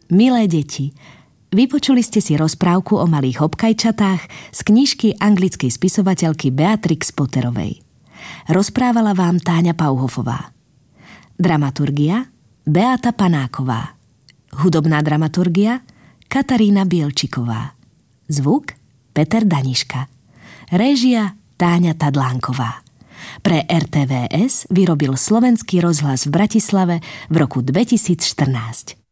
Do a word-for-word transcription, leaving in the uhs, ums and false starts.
Milé deti, vypočuli ste si rozprávku o malých obkajčatách z knižky anglickej spisovateľky Beatrix Potterovej. Rozprávala vám Táňa Pauhofová. Dramaturgia Beata Panáková. Hudobná dramaturgia Katarína Bielčiková. Zvuk Peter Daniška. Réžia Táňa Tadlánková. Pre er té vé es vyrobil Slovenský rozhlas v Bratislave v roku dvetisícštrnásť.